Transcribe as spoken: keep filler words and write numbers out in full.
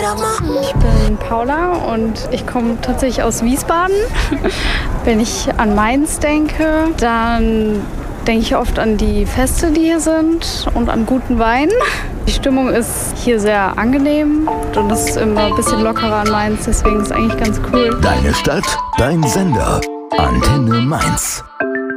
Ich bin Paula und ich komme tatsächlich aus Wiesbaden. Wenn ich an Mainz denke, dann denke ich oft an die Feste, die hier sind und an guten Wein. Die Stimmung ist hier sehr angenehm und es ist immer ein bisschen lockerer an Mainz, deswegen ist es eigentlich ganz cool. Deine Stadt, dein Sender. Antenne Mainz.